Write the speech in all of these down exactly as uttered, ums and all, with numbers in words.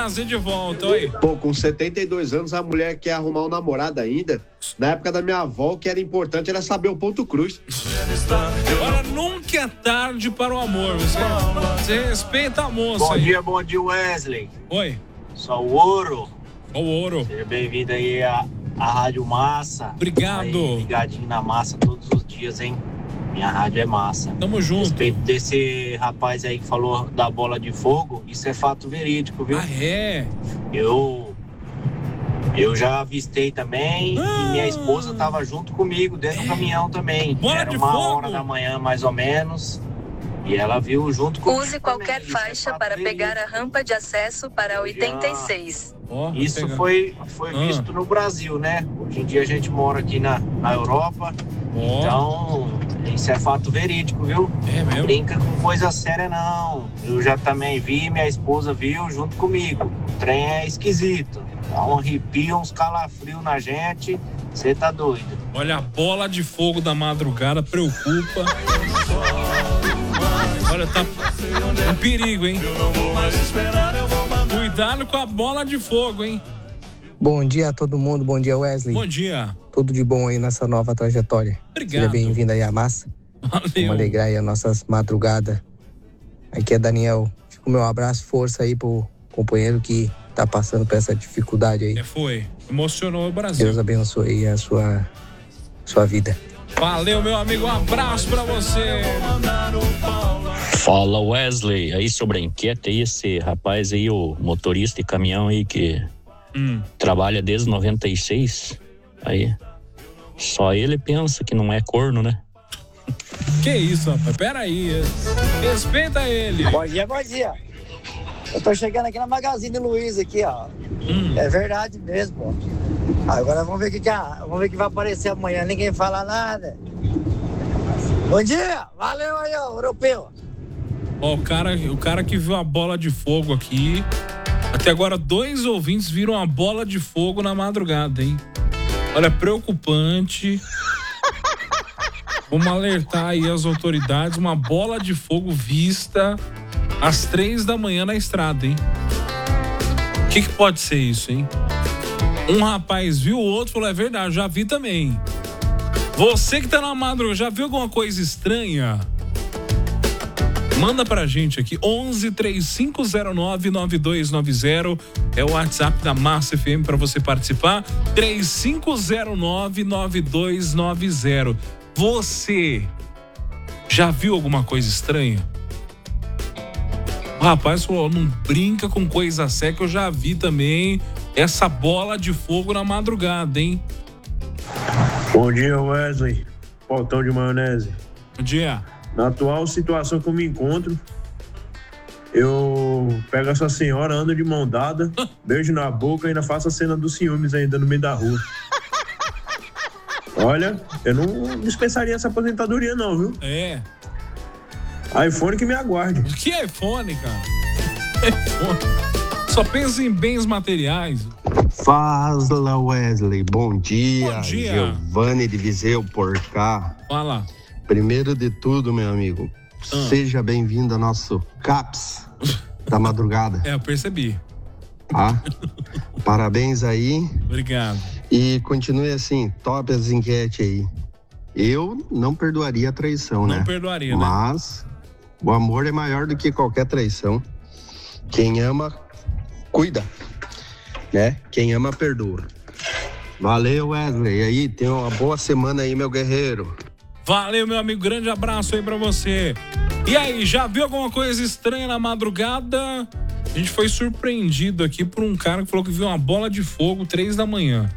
trazer de volta, oi. Pô, com setenta e dois anos, a mulher quer arrumar um namorado ainda. Na época da minha avó, o que era importante era saber o ponto cruz. Olha, nunca é tarde para o amor. Você, você respeita a moça Bom aí. dia, bom dia, Wesley. Oi. Só o ouro. Ó o ouro. Seja bem-vindo aí à, à Rádio Massa. Obrigado. Aí, ligadinho na Massa todos os dias, hein? Minha rádio é massa. Tamo junto. Respeito desse rapaz aí que falou da bola de fogo, isso é fato verídico, viu? Ah, é? Eu, eu já avistei também ah. e minha esposa tava junto comigo dentro do caminhão também. Bola Era de uma fogo. hora da manhã, mais ou menos. E ela viu junto comigo. Use qualquer também. faixa é para pegar a rampa de acesso para oitenta e seis. Oh, Isso foi, foi ah. visto no Brasil, né? Hoje em dia a gente mora aqui na, na Europa. Oh. Então, isso é fato verídico, viu? É mesmo? Não brinca com coisa séria, não. Eu já também vi, minha esposa viu junto comigo. O trem é esquisito. Dá um arrepio, uns calafrios na gente. Você tá doido. Olha, a bola de fogo da madrugada preocupa. Olha, tá um perigo, hein? Cuidado com a bola de fogo, hein? Bom dia a todo mundo, bom dia, Wesley. Bom dia. Tudo de bom aí nessa nova trajetória. Obrigado. Seja bem-vindo aí à Massa. Valeu. Vamos alegrar aí as nossas madrugadas. Aqui é Daniel. Fica o meu abraço, força aí pro companheiro que tá passando por essa dificuldade aí. É, foi. Emocionou o Brasil. Deus abençoe aí a sua, sua vida. Valeu, meu amigo. Um abraço pra você. Fala, Wesley. Aí sobre a enquete aí, esse rapaz aí, o motorista de caminhão aí que hum. trabalha desde noventa e seis. Aí, só ele pensa que não é corno, né? Que isso, rapaz? Pera aí. Respeita ele. Bom dia, bom dia. Eu tô chegando aqui na Magazine Luiza aqui, ó. Hum. É verdade mesmo, ó. Agora vamos ver o que, que, vamos ver que vai aparecer amanhã. Ninguém fala nada. Bom dia! Valeu aí, ó, europeu. Ó, o cara, o cara que viu a bola de fogo aqui. Até agora, dois ouvintes viram a bola de fogo na madrugada, hein? Olha, preocupante. Vamos alertar aí as autoridades. Uma bola de fogo vista às três da manhã na estrada, hein? O que, que pode ser isso, hein? Um rapaz viu, o outro falou, é verdade, já vi também. Você que tá na madrugada, já viu alguma coisa estranha? Manda pra gente aqui, onze, três cinco zero nove, nove dois nove zero. É o WhatsApp da Massa F M pra você participar. três cinco zero nove, nove dois nove zero. Você já viu alguma coisa estranha? O rapaz falou, não brinca com coisa séria, que eu já vi também essa bola de fogo na madrugada, hein? Bom dia, Wesley. Potão de maionese. Bom dia. Na atual situação que eu me encontro, eu pego essa senhora, ando de mão dada, beijo na boca e ainda faço a cena dos ciúmes ainda no meio da rua. Olha, eu não dispensaria essa aposentadoria não, viu? É. iPhone que me aguarde. Que iPhone, cara? iPhone. Só pensa em bens materiais. Fala, Wesley. Bom dia. Bom dia. Giovanni de Viseu por cá. Fala. Primeiro de tudo, meu amigo, ah. seja bem-vindo ao nosso CAPS da madrugada. É, eu percebi. Tá? Parabéns aí. Obrigado. E continue assim, top as enquetes aí. Eu não perdoaria a traição, não né? Não perdoaria, Mas né? o amor é maior do que qualquer traição. Quem ama, cuida, né? Quem ama, perdoa. Valeu, Wesley. E aí, tenha uma boa semana aí, meu guerreiro. Valeu, meu amigo. Grande abraço aí pra você. E aí, já viu alguma coisa estranha na madrugada? A gente foi surpreendido aqui por um cara que falou que viu uma bola de fogo três da manhã.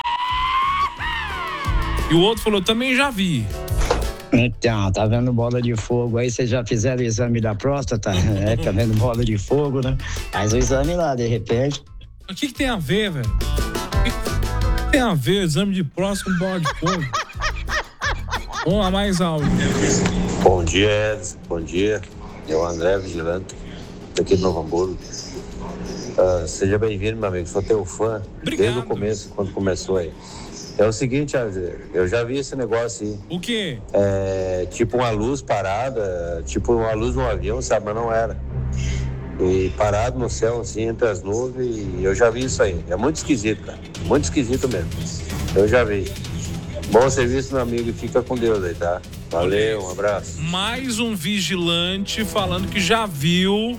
E o outro falou, também já vi. Então, tá vendo bola de fogo aí? Vocês já fizeram o exame da próstata? É, tá vendo bola de fogo, né? Faz o exame lá, de repente. O que que tem a ver, velho? O que que tem a ver exame de próstata com bola de fogo? Vamos lá, mais áudio. Bom dia, Edson. Bom dia. Eu, André Vigilante, daqui de Novo Hamburgo. Uh, seja bem-vindo, meu amigo. Sou teu fã. Obrigado. Desde o começo, quando começou aí. É o seguinte, eu já vi esse negócio aí. O quê? É tipo uma luz parada, tipo uma luz no avião, sabe? Mas não era. e parado no céu, assim, entre as nuvens, e eu já vi isso aí. É muito esquisito, cara. Muito esquisito mesmo. Eu já vi. Bom serviço, meu amigo, e fica com Deus aí, tá? Valeu, um abraço. Mais um vigilante falando que já viu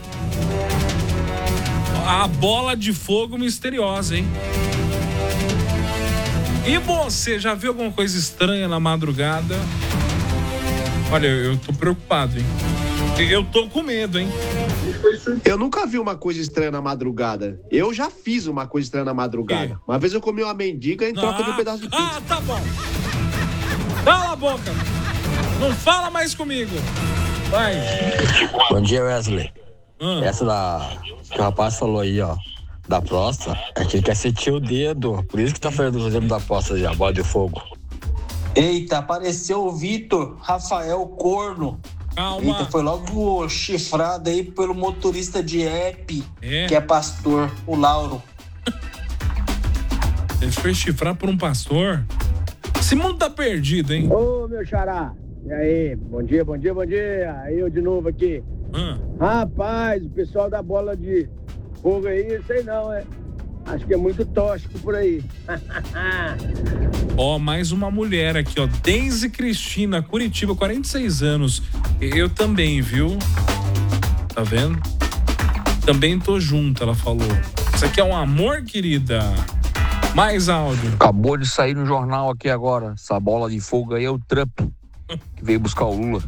a bola de fogo misteriosa, hein? E você, já viu alguma coisa estranha na madrugada? Olha, eu tô preocupado, hein? Eu tô com medo, hein? Eu nunca vi uma coisa estranha na madrugada. Eu já fiz uma coisa estranha na madrugada. Que? Uma vez eu comi uma mendiga em troca ah, de um pedaço de pizza. Ah, tá bom. Cala a boca. Não fala mais comigo. Vai. Bom dia, Wesley. Hum. Essa da que o rapaz falou aí, ó, da próstata, é que ele quer sentir o dedo. Por isso que tá fazendo o dedo da próstata já, bola de fogo. Eita, apareceu o Vitor Rafael Corno. Calma. Eita, foi logo chifrado aí pelo motorista de app, é. que é pastor, o Lauro. Ele foi chifrado por um pastor? Esse mundo tá perdido, hein? Ô, meu xará. E aí? Bom dia, bom dia, bom dia. Aí eu de novo aqui. Hum. Rapaz, o pessoal da bola de fogo aí, sei não, é. Acho que é muito tóxico por aí. Ó, mais uma mulher aqui, ó. Deise Cristina, Curitiba, quarenta e seis anos. Eu também, viu? Tá vendo? Também tô junto, ela falou. Isso aqui é um amor, querida. Mais áudio. Acabou de sair no jornal aqui agora. Essa bola de fogo aí é o Trump, que veio buscar o Lula.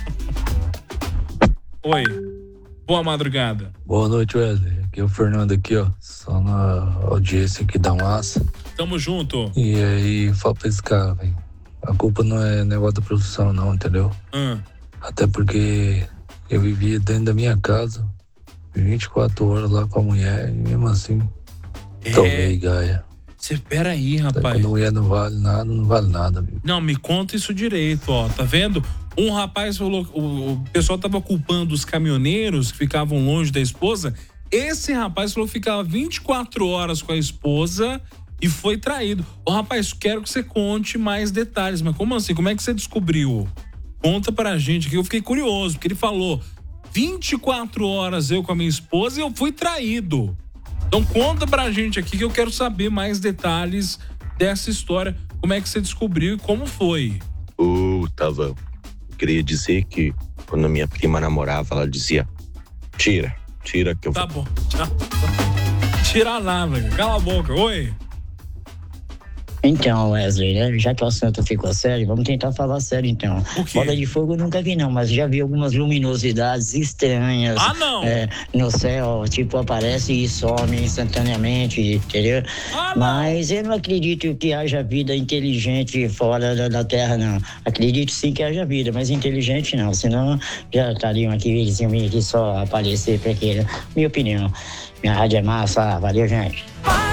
Oi. Boa madrugada. Boa noite, Wesley. Aqui é o Fernando aqui, ó. Só na audiência aqui da massa. Tamo junto. E aí, fala pra esse cara, velho. A culpa não é negócio da produção, não, entendeu? Hum. Até porque eu vivia dentro da minha casa, vinte e quatro horas lá com a mulher, e mesmo assim, é... tomei gaia. Você, peraí, rapaz. Quando a mulher não vale nada, não vale nada, amigo. Não, me conta isso direito, ó. Tá vendo? Um rapaz falou, o, o pessoal tava culpando os caminhoneiros que ficavam longe da esposa. Esse rapaz falou que ficava vinte e quatro horas com a esposa e foi traído. Ô, rapaz, quero que você conte mais detalhes. Mas como assim? Como é que você descobriu? Conta pra gente, que eu fiquei curioso, porque ele falou vinte e quatro horas eu com a minha esposa e eu fui traído. Então conta pra gente aqui que eu quero saber mais detalhes dessa história. Como é que você descobriu e como foi? Ô, uh, Tavão, queria dizer que quando a minha prima namorava, ela dizia, tira, tira que eu vou... Tá bom, tchau. Tira nada, cala a boca, oi. Então, Wesley, né? Já que o assunto ficou sério, vamos tentar falar sério, então. Bola de fogo eu nunca vi, não, mas já vi algumas luminosidades estranhas. Ah, não! É, no céu, tipo, aparece e some instantaneamente, entendeu? Ah, mas eu não acredito que haja vida inteligente fora da, da Terra, não. Acredito sim que haja vida, mas inteligente não, senão já estariam aqui, eles iam vir aqui só aparecer pra quê, né? Minha opinião. Minha rádio é massa, valeu, gente.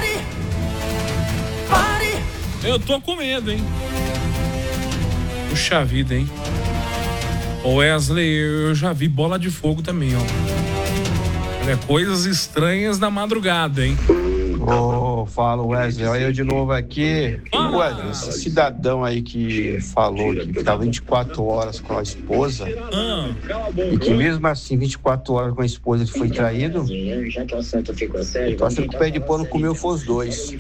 Eu tô com medo, hein? Puxa vida, hein? Ô Wesley, eu já vi bola de fogo também, ó. Olha, coisas estranhas na madrugada, hein? Ô, oh, fala Wesley, olha eu de novo aqui. Ah. Wesley, esse cidadão aí que falou que ficava vinte e quatro horas com a esposa, ah. e que mesmo assim, vinte e quatro horas com a esposa, ele foi traído. Já que o assunto ficou sério, tô achando que o pé de pano comeu foi os dois.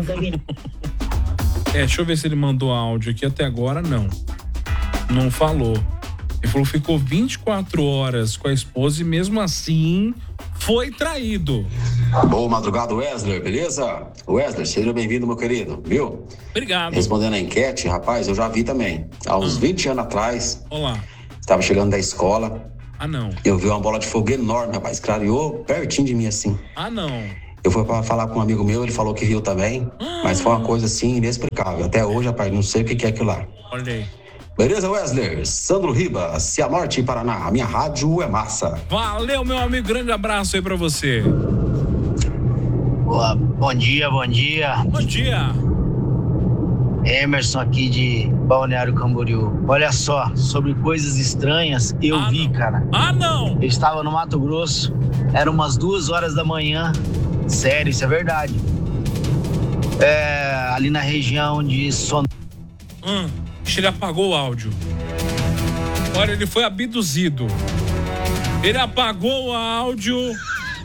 É, deixa eu ver se ele mandou áudio aqui. Até agora, não. Não falou. Ele falou que ficou vinte e quatro horas com a esposa e mesmo assim foi traído. Boa madrugada, Wesley, beleza? Wesley, seja bem-vindo, meu querido, viu? Obrigado. Respondendo a enquete, rapaz, eu já vi também. Há uns ah. vinte anos atrás, olá, estava chegando da escola. Ah, não. Eu vi uma bola de fogo enorme, rapaz, clareou pertinho de mim assim. Ah, não. Eu fui pra falar com um amigo meu, ele falou que riu também, ah. mas foi uma coisa assim inexplicável. Até hoje, rapaz, não sei o que é aquilo lá. Olha aí. Beleza, Wesley? Sandro Riba, Cianorte, Paraná. A minha rádio é massa. Valeu, meu amigo. Grande abraço aí pra você. Boa, bom dia, bom dia. Bom dia. Emerson aqui de Balneário Camboriú. Olha só, sobre coisas estranhas, eu ah, vi, não. cara. Ah, não! Eu estava no Mato Grosso, eram umas duas horas da manhã. Sério, isso é verdade. É, ali na região de Son... Hum, ele apagou o áudio. Olha, ele foi abduzido. Ele apagou o áudio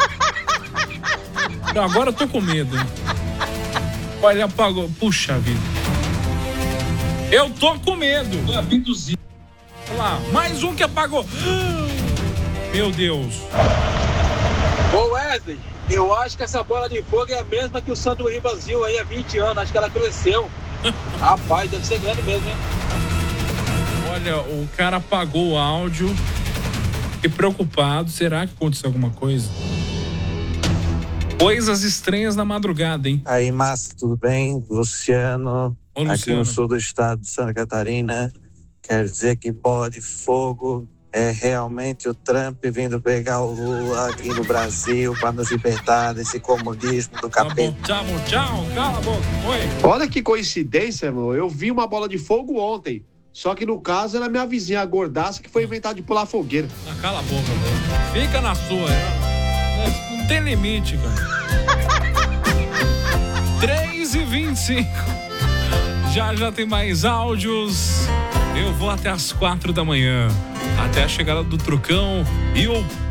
Agora eu tô com medo, hein? Olha, apagou. Puxa vida. Eu tô com medo. Abduzido. Olha lá, mais um que apagou. Meu Deus. Ô Wesley, eu acho que essa bola de fogo é a mesma que o Sandro Ribazil aí há vinte anos. Acho que ela cresceu. Rapaz, deve ser grande mesmo, hein? Olha, o cara apagou o áudio. Fiquei preocupado. Será que aconteceu alguma coisa? Coisas estranhas na madrugada, hein? Aí, Márcio, tudo bem? Luciano, Ô, Luciano. Aqui no sul do estado de Santa Catarina. Quer dizer que bola de fogo é realmente o Trump vindo pegar o Lula aqui no Brasil para nos libertar desse comunismo do capeta. Tchau, tchau, cala a boca. Oi. Olha que coincidência, meu. Eu vi uma bola de fogo ontem. Só que no caso era minha vizinha, a gordaça, que foi inventar de pular fogueira. Ah, cala a boca, velho. Fica na sua. Não tem limite, cara. três e vinte e cinco. Já já tem mais áudios. Eu vou até as quatro da manhã. Até a chegada do Trucão e o